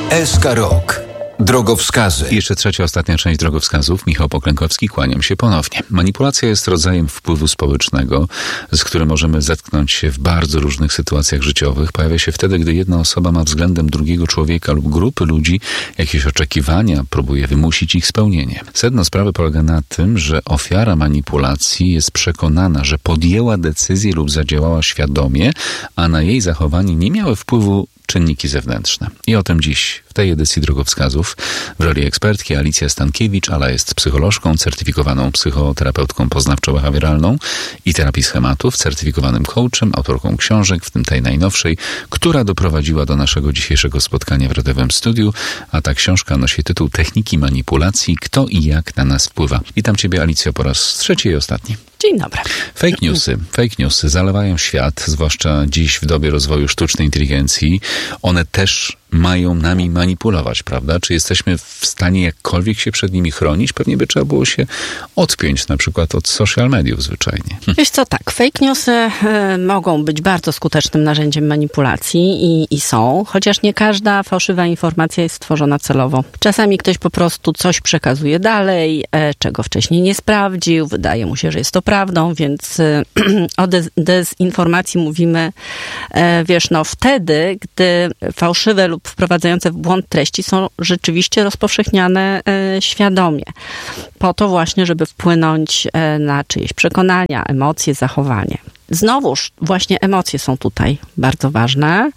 SK Rok. Drogowskazy. Jeszcze trzecia, ostatnia część drogowskazów. Michał Poklękowski, kłaniam się ponownie. Manipulacja jest rodzajem wpływu społecznego, z którym możemy zetknąć się w bardzo różnych sytuacjach życiowych. Pojawia się wtedy, gdy jedna osoba ma względem drugiego człowieka lub grupy ludzi jakieś oczekiwania, próbuje wymusić ich spełnienie. Sedno sprawy polega na tym, że ofiara manipulacji jest przekonana, że podjęła decyzję lub zadziałała świadomie, a na jej zachowanie nie miały wpływu czynniki zewnętrzne. I o tym dziś w tej edycji drogowskazów w roli ekspertki Alicja Stankiewicz. Ala jest psycholożką, certyfikowaną psychoterapeutką poznawczo-behawioralną i terapii schematów, certyfikowanym coachem, autorką książek, w tym tej najnowszej, która doprowadziła do naszego dzisiejszego spotkania w radiowym studiu, a ta książka nosi tytuł Techniki manipulacji. Kto i jak na nas wpływa. Witam Ciebie, Alicjo, po raz trzeci i ostatni. Dzień dobry. Fake newsy zalewają świat, zwłaszcza dziś w dobie rozwoju sztucznej inteligencji. One też mają nami manipulować, prawda? Czy jesteśmy w stanie jakkolwiek się przed nimi chronić? Pewnie by trzeba było się odpiąć na przykład od social mediów zwyczajnie. Wiesz co, tak, fake newsy mogą być bardzo skutecznym narzędziem manipulacji i są, chociaż nie każda fałszywa informacja jest stworzona celowo. Czasami ktoś po prostu coś przekazuje dalej, czego wcześniej nie sprawdził, wydaje mu się, że jest to prawdą, więc o dezinformacji mówimy, wtedy, gdy fałszywe lub wprowadzające w błąd treści są rzeczywiście rozpowszechniane świadomie. Po to właśnie, żeby wpłynąć na czyjeś przekonania, emocje, zachowanie. Znowuż właśnie emocje są tutaj bardzo ważne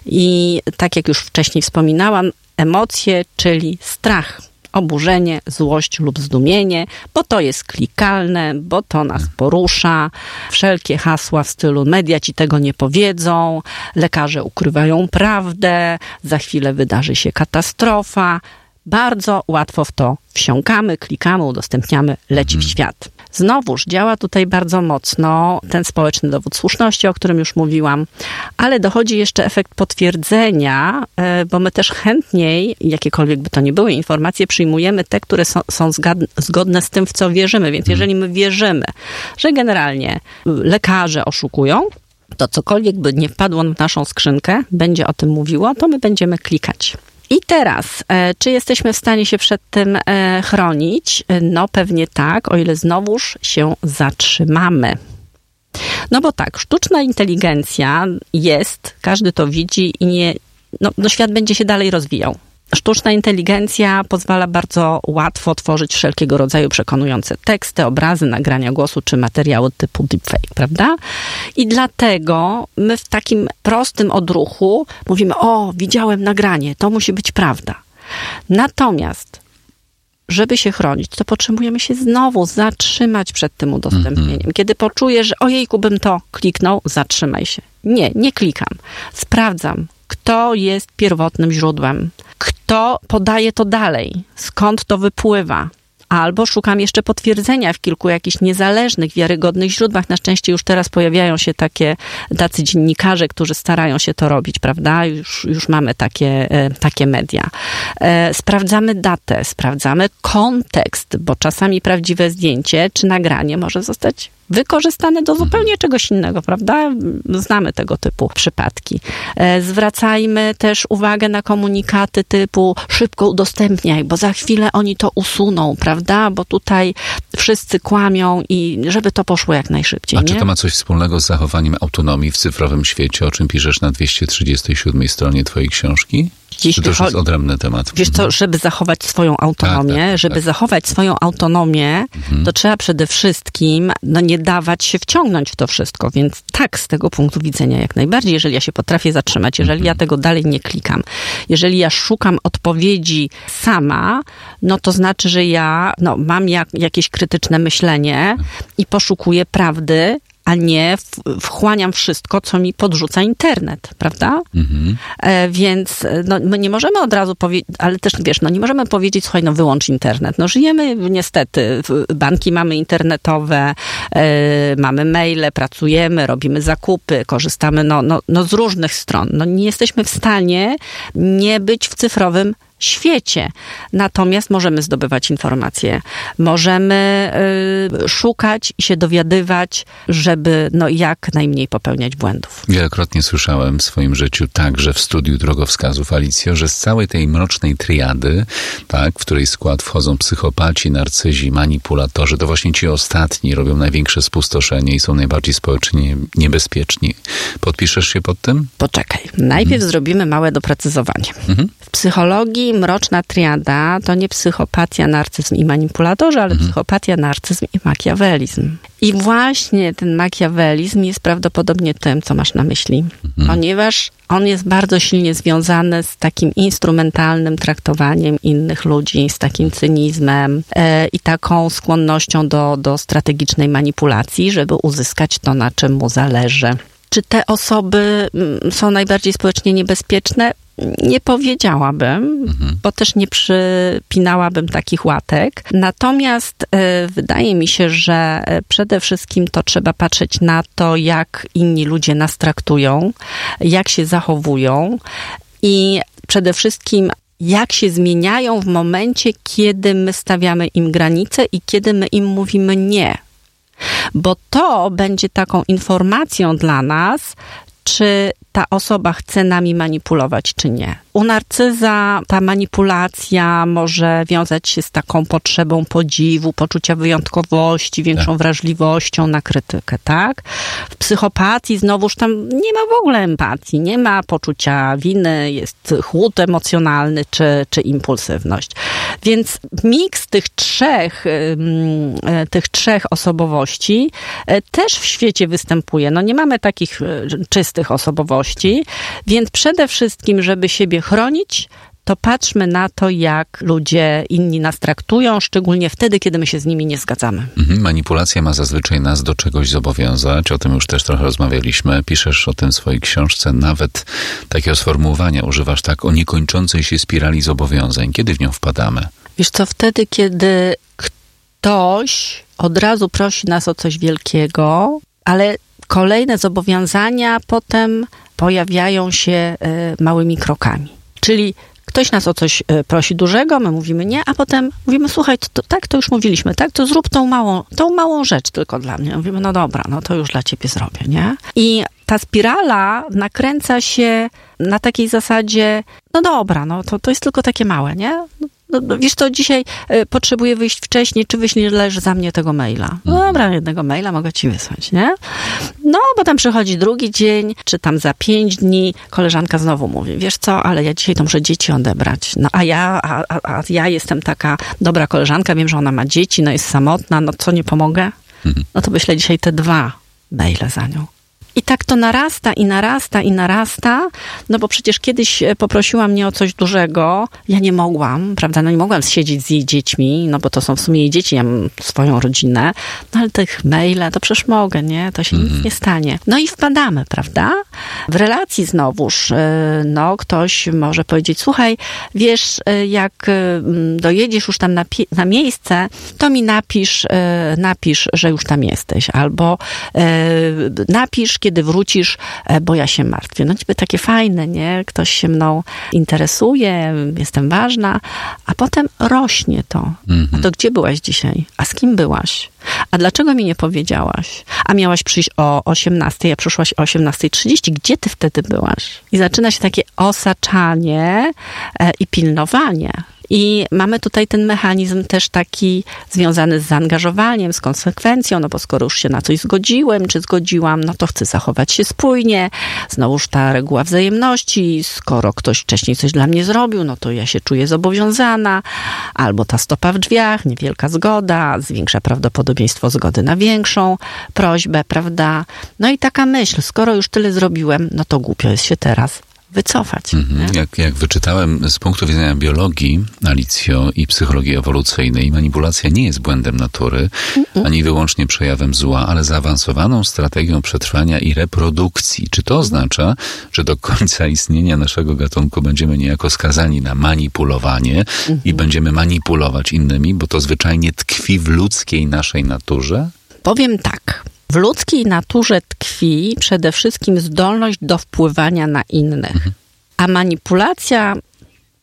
i tak jak już wcześniej wspominałam, emocje, czyli strach, oburzenie, złość lub zdumienie, bo to jest klikalne, bo to nas porusza. Wszelkie hasła w stylu media ci tego nie powiedzą, lekarze ukrywają prawdę, za chwilę wydarzy się katastrofa. Bardzo łatwo w to wsiąkamy, klikamy, udostępniamy, leci w świat. Znowuż działa tutaj bardzo mocno ten społeczny dowód słuszności, o którym już mówiłam, ale dochodzi jeszcze efekt potwierdzenia, bo my też chętniej, jakiekolwiek by to nie były informacje, przyjmujemy te, które są zgodne z tym, w co wierzymy. Więc jeżeli my wierzymy, że generalnie lekarze oszukują, to cokolwiek by nie wpadło w naszą skrzynkę, będzie o tym mówiło, to my będziemy klikać. I teraz, czy jesteśmy w stanie się przed tym chronić? No pewnie tak, o ile znowuż się zatrzymamy. No bo tak, sztuczna inteligencja jest, każdy to widzi i świat będzie się dalej rozwijał. Sztuczna inteligencja pozwala bardzo łatwo tworzyć wszelkiego rodzaju przekonujące teksty, obrazy, nagrania głosu czy materiały typu deepfake, prawda? I dlatego my w takim prostym odruchu mówimy, widziałem nagranie, to musi być prawda. Natomiast żeby się chronić, to potrzebujemy się znowu zatrzymać przed tym udostępnieniem. Kiedy poczujesz, że ojejku, bym to kliknął, zatrzymaj się. Nie klikam. Sprawdzam, kto jest pierwotnym źródłem, kto podaje to dalej, skąd to wypływa. Albo szukam jeszcze potwierdzenia w kilku jakichś niezależnych, wiarygodnych źródłach. Na szczęście już teraz pojawiają się tacy dziennikarze, którzy starają się to robić, prawda? Już mamy takie media. Sprawdzamy datę, sprawdzamy kontekst, bo czasami prawdziwe zdjęcie czy nagranie może zostać wykorzystane do zupełnie czegoś innego, prawda? Znamy tego typu przypadki. Zwracajmy też uwagę na komunikaty typu szybko udostępniaj, bo za chwilę oni to usuną, prawda? Bo tutaj wszyscy kłamią i żeby to poszło jak najszybciej. A czy to ma coś wspólnego z zachowaniem autonomii w cyfrowym świecie, o czym piszesz na 237 stronie twojej książki? Czy to już jest odrębny temat? Wiesz co, żeby zachować swoją autonomię, zachować swoją autonomię, to trzeba przede wszystkim nie dawać się wciągnąć w to wszystko, więc tak, z tego punktu widzenia jak najbardziej, jeżeli ja się potrafię zatrzymać, jeżeli ja tego dalej nie klikam, jeżeli ja szukam odpowiedzi sama, no to znaczy, że ja mam jakieś krytyczne myślenie i poszukuję prawdy, a nie wchłaniam wszystko, co mi podrzuca internet, prawda? Więc my nie możemy od razu powiedzieć, ale też nie możemy powiedzieć, słuchaj, wyłącz internet. Żyjemy niestety, banki mamy internetowe, mamy maile, pracujemy, robimy zakupy, korzystamy z różnych stron. Nie jesteśmy w stanie nie być w cyfrowym świecie. Natomiast możemy zdobywać informacje, możemy szukać i się dowiadywać, żeby jak najmniej popełniać błędów. Wielokrotnie słyszałem w swoim życiu, także w studiu drogowskazów, Alicjo, że z całej tej mrocznej triady, tak, w której skład wchodzą psychopaci, narcyzi, manipulatorzy, to właśnie ci ostatni robią największe spustoszenie i są najbardziej społecznie niebezpieczni. Podpiszesz się pod tym? Poczekaj. Najpierw zrobimy małe doprecyzowanie. W psychologii mroczna triada to nie psychopatia, narcyzm i manipulatorzy, ale psychopatia, narcyzm i makiawelizm. I właśnie ten makiawelizm jest prawdopodobnie tym, co masz na myśli. Ponieważ on jest bardzo silnie związany z takim instrumentalnym traktowaniem innych ludzi, z takim cynizmem i taką skłonnością do strategicznej manipulacji, żeby uzyskać to, na czym mu zależy. Czy te osoby są najbardziej społecznie niebezpieczne? Nie powiedziałabym, bo też nie przypinałabym takich łatek. Natomiast wydaje mi się, że przede wszystkim to trzeba patrzeć na to, jak inni ludzie nas traktują, jak się zachowują i przede wszystkim jak się zmieniają w momencie, kiedy my stawiamy im granice i kiedy my im mówimy nie. Bo to będzie taką informacją dla nas, czy ta osoba chce nami manipulować, czy nie. U narcyza ta manipulacja może wiązać się z taką potrzebą podziwu, poczucia wyjątkowości, większą wrażliwością na krytykę, tak? W psychopatii znowuż tam nie ma w ogóle empatii, nie ma poczucia winy, jest chłód emocjonalny czy impulsywność. Więc miks tych trzech osobowości też w świecie występuje. No nie mamy takich czystych osobowości, więc przede wszystkim, żeby siebie chronić, to patrzmy na to, jak ludzie inni nas traktują, szczególnie wtedy, kiedy my się z nimi nie zgadzamy. Manipulacja ma zazwyczaj nas do czegoś zobowiązać, o tym już też trochę rozmawialiśmy. Piszesz o tym w swojej książce, nawet takiego sformułowania używasz tak, o niekończącej się spirali zobowiązań. Kiedy w nią wpadamy? Wiesz co, wtedy, kiedy ktoś od razu prosi nas o coś wielkiego, ale kolejne zobowiązania potem pojawiają się małymi krokami. Czyli ktoś nas o coś prosi dużego, my mówimy nie, a potem mówimy, słuchaj, to już mówiliśmy, tak? To zrób tą małą rzecz tylko dla mnie. Mówimy, no dobra, no to już dla ciebie zrobię, nie? I ta spirala nakręca się na takiej zasadzie, no dobra, no to jest tylko takie małe, nie? No, wiesz co, dzisiaj potrzebuję wyjść wcześniej, czy wyślesz za mnie tego maila? No dobra, jednego maila mogę ci wysłać, nie? No, potem przychodzi drugi dzień, czy tam za 5 dni koleżanka znowu mówi, wiesz co, ale ja dzisiaj to muszę dzieci odebrać. No a ja jestem taka dobra koleżanka, wiem, że ona ma dzieci, no jest samotna, no co, nie pomogę? No to wyślę dzisiaj te 2 maile za nią. I tak to narasta, no bo przecież kiedyś poprosiła mnie o coś dużego, ja nie mogłam, prawda, no nie mogłam siedzieć z jej dziećmi, no bo to są w sumie jej dzieci, ja mam swoją rodzinę, no ale tych maile, to przecież mogę, nie, to się nic nie stanie. No i wpadamy, prawda, w relacji znowuż, no ktoś może powiedzieć, słuchaj, wiesz, jak dojedziesz już tam na miejsce, to mi napisz, że już tam jesteś, albo napisz, kiedy wrócisz, bo ja się martwię. No niby takie fajne, nie? Ktoś się mną interesuje, jestem ważna, a potem rośnie to. A to gdzie byłaś dzisiaj? A z kim byłaś? A dlaczego mi nie powiedziałaś? A miałaś przyjść o 18:00, a przyszłaś o 18:30. Gdzie ty wtedy byłaś? I zaczyna się takie osaczanie i pilnowanie. I mamy tutaj ten mechanizm też taki związany z zaangażowaniem, z konsekwencją, no bo skoro już się na coś zgodziłem, czy zgodziłam, no to chcę zachować się spójnie. Znowuż ta reguła wzajemności, skoro ktoś wcześniej coś dla mnie zrobił, no to ja się czuję zobowiązana. Albo ta stopa w drzwiach, niewielka zgoda, zwiększa prawdopodobieństwo zgody na większą prośbę, prawda? No i taka myśl, skoro już tyle zrobiłem, no to głupio jest się teraz wycofać. Jak wyczytałem z punktu widzenia biologii, Alicjo, i psychologii ewolucyjnej, manipulacja nie jest błędem natury, ani wyłącznie przejawem zła, ale zaawansowaną strategią przetrwania i reprodukcji. Czy to oznacza, że do końca istnienia naszego gatunku będziemy niejako skazani na manipulowanie i będziemy manipulować innymi, bo to zwyczajnie tkwi w ludzkiej naszej naturze? Powiem tak. W ludzkiej naturze tkwi przede wszystkim zdolność do wpływania na innych. A manipulacja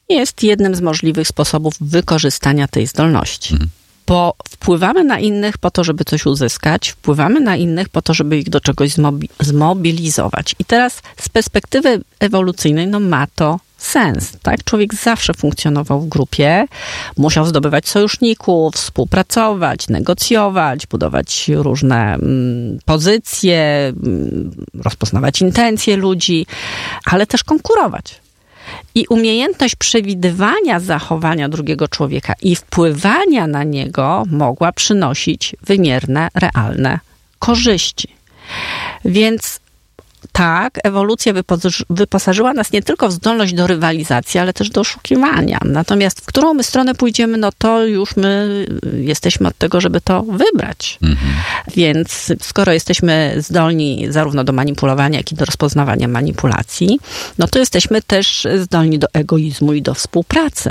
jest jednym z możliwych sposobów wykorzystania tej zdolności. Bo wpływamy na innych po to, żeby coś uzyskać, wpływamy na innych po to, żeby ich do czegoś zmobilizować. I teraz z perspektywy ewolucyjnej, ma to sens, tak? Człowiek zawsze funkcjonował w grupie, musiał zdobywać sojuszników, współpracować, negocjować, budować różne pozycje, rozpoznawać intencje ludzi, ale też konkurować. I umiejętność przewidywania zachowania drugiego człowieka i wpływania na niego mogła przynosić wymierne, realne korzyści. Więc tak, ewolucja wyposażyła nas nie tylko w zdolność do rywalizacji, ale też do oszukiwania. Natomiast w którą my stronę pójdziemy, to już my jesteśmy od tego, żeby to wybrać. Więc skoro jesteśmy zdolni zarówno do manipulowania, jak i do rozpoznawania manipulacji, to jesteśmy też zdolni do egoizmu i do współpracy.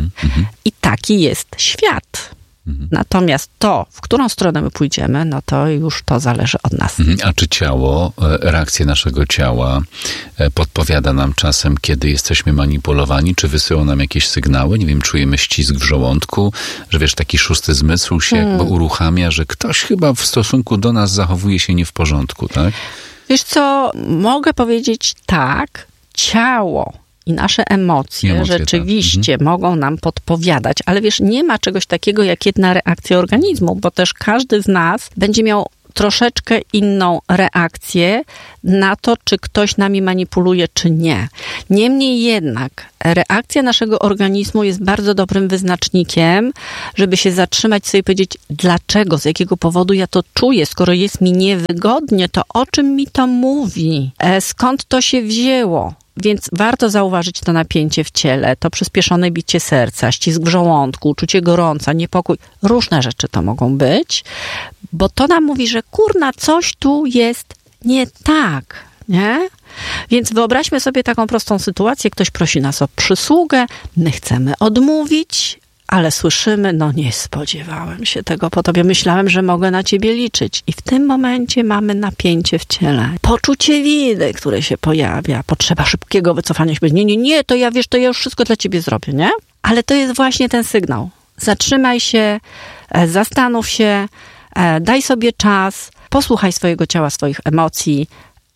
I taki jest świat. Natomiast to, w którą stronę my pójdziemy, to już to zależy od nas. A czy ciało, reakcja naszego ciała podpowiada nam czasem, kiedy jesteśmy manipulowani, czy wysyła nam jakieś sygnały? Nie wiem, czujemy ścisk w żołądku, że taki szósty zmysł się jakby uruchamia, że ktoś chyba w stosunku do nas zachowuje się nie w porządku, tak? Wiesz co, mogę powiedzieć tak, ciało i nasze emocje rzeczywiście mogą nam podpowiadać, ale nie ma czegoś takiego jak jedna reakcja organizmu, bo też każdy z nas będzie miał troszeczkę inną reakcję na to, czy ktoś nami manipuluje, czy nie. Niemniej jednak reakcja naszego organizmu jest bardzo dobrym wyznacznikiem, żeby się zatrzymać sobie i powiedzieć, dlaczego, z jakiego powodu ja to czuję, skoro jest mi niewygodnie, to o czym mi to mówi, skąd to się wzięło. Więc warto zauważyć to napięcie w ciele, to przyspieszone bicie serca, ścisk w żołądku, uczucie gorąca, niepokój. Różne rzeczy to mogą być, bo to nam mówi, że coś tu jest nie tak, nie? Więc wyobraźmy sobie taką prostą sytuację, ktoś prosi nas o przysługę, my chcemy odmówić, ale słyszymy, nie spodziewałem się tego po tobie, myślałem, że mogę na ciebie liczyć. I w tym momencie mamy napięcie w ciele. Poczucie winy, które się pojawia, potrzeba szybkiego wycofania się. Nie, to ja już wszystko dla ciebie zrobię, nie? Ale to jest właśnie ten sygnał. Zatrzymaj się, zastanów się, daj sobie czas, posłuchaj swojego ciała, swoich emocji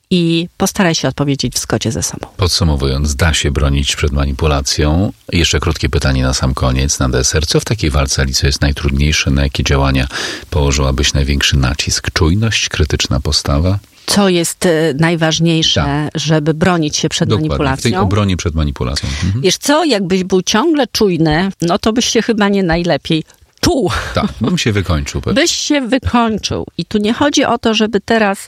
i postaraj się odpowiedzieć w zgodzie ze sobą. Podsumowując, da się bronić przed manipulacją. Jeszcze krótkie pytanie na sam koniec, na deser. Co w takiej walce, Alicjo, jest najtrudniejsze? Na jakie działania położyłabyś największy nacisk? Czujność, krytyczna postawa? Co jest najważniejsze, żeby bronić się przed manipulacją? W tej obronie przed manipulacją. Wiesz co, jakbyś był ciągle czujny, to byś się chyba nie najlepiej czuł. Tak, bym się wykończył. Byś się wykończył. I tu nie chodzi o to, żeby teraz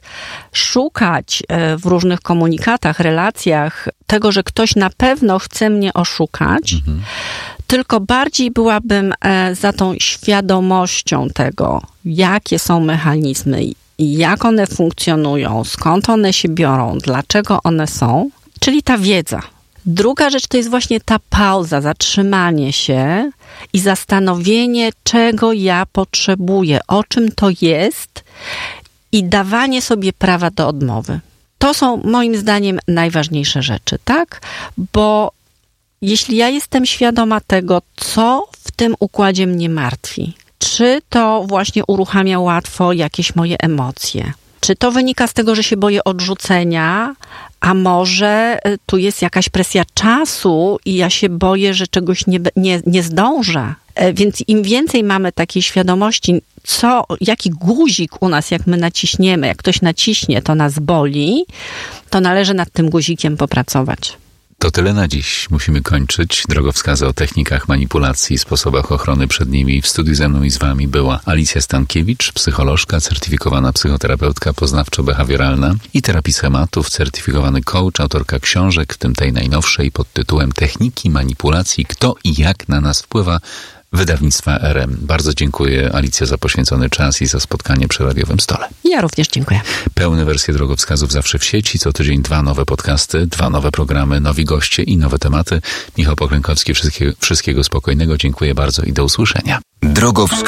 szukać w różnych komunikatach, relacjach tego, że ktoś na pewno chce mnie oszukać, tylko bardziej byłabym za tą świadomością tego, jakie są mechanizmy, jak one funkcjonują, skąd one się biorą, dlaczego one są, czyli ta wiedza. Druga rzecz to jest właśnie ta pauza, zatrzymanie się i zastanowienie, czego ja potrzebuję, o czym to jest i dawanie sobie prawa do odmowy. To są moim zdaniem najważniejsze rzeczy, tak? Bo jeśli ja jestem świadoma tego, co w tym układzie mnie martwi, czy to właśnie uruchamia łatwo jakieś moje emocje, czy to wynika z tego, że się boję odrzucenia, a może tu jest jakaś presja czasu i ja się boję, że czegoś nie zdążę. Więc im więcej mamy takiej świadomości, jaki guzik u nas, jak my naciśniemy, jak ktoś naciśnie, to nas boli, to należy nad tym guzikiem popracować. To tyle na dziś. Musimy kończyć. Drogowskazy o technikach manipulacji i sposobach ochrony przed nimi. W studiu ze mną i z wami była Alicja Stankiewicz, psycholożka, certyfikowana psychoterapeutka poznawczo-behawioralna i terapii schematów, certyfikowany coach, autorka książek, w tym tej najnowszej pod tytułem Techniki manipulacji. Kto i jak na nas wpływa? Wydawnictwa RM. Bardzo dziękuję, Alicja, za poświęcony czas i za spotkanie przy radiowym stole. Ja również dziękuję. Pełne wersje drogowskazów zawsze w sieci. Co tydzień 2 nowe podcasty, 2 nowe programy, nowi goście i nowe tematy. Michał Poklękowski, wszystkiego spokojnego. Dziękuję bardzo i do usłyszenia.